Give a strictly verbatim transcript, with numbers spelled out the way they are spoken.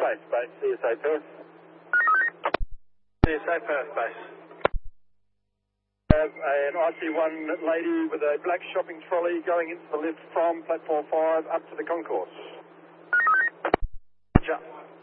base, base, C S A Perth. C S A Perth base. Have an I C one lady with a black shopping trolley going into the lift from platform five up to the concourse. Roger.